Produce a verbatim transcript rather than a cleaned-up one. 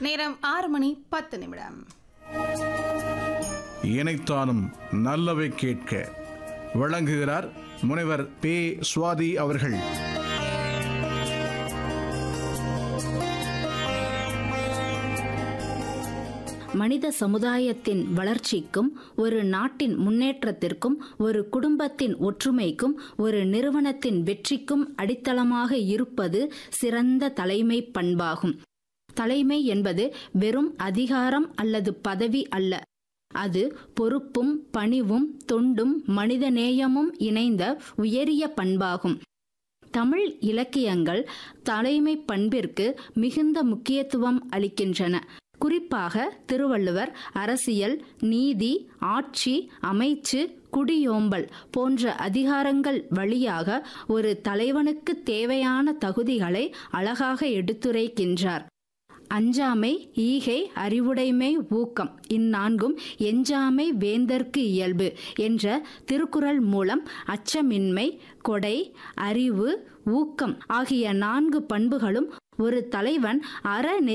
நேரம் ஆறு மணி பத்து நிமிடம். இணைத்தானும் நல்லவை கேட்க வழங்குகிறார் முனைவர் பே சுவாதி அவர்கள். மனித சமுதாயத்தின் வளர்ச்சிக்கும், ஒரு நாட்டின் முன்னேற்றத்திற்கும், ஒரு குடும்பத்தின் ஒற்றுமைக்கும், ஒரு நிறுவனத்தின் வெற்றிக்கும் அடித்தளமாக இருப்பது சிறந்த தலைமை பண்பாகும். தலைமை என்பது வெறும் அதிகாரம் அல்லது பதவி அல்ல. அது பொறுப்பும் பணிவும் தொண்டும் மனிதநேயமும் இணைந்த உயரிய பண்பாகும். தமிழ் இலக்கியங்கள் தலைமை பண்பிற்கு மிகுந்த முக்கியத்துவம் அளிக்கின்றன. குறிப்பாக திருவள்ளுவர் அரசியல், நீதி, ஆட்சி, அமைச்சு, குடியோம்பல் போன்ற அதிகாரங்கள் வழியாக ஒரு தலைவனுக்கு தேவையான தகுதிகளை அழகாக எடுத்துரைக்கின்றார். அஞ்சாமை, ஈகை, அறிவுடைமை, ஊக்கம் இந்நான்கும் எஞ்சாமை வேந்தற்கு இயல்பு என்ற திருக்குறள் மூலம் அச்சமின்மை, கொடை, அறிவு, ஊக்கம் ஆகிய நான்கு பண்புகளும் ஒரு தலைவன் அற